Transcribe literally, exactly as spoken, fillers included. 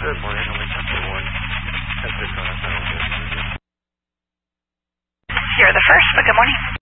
Good morning, only Central one. That's it, on a final. You're the first, but good morning.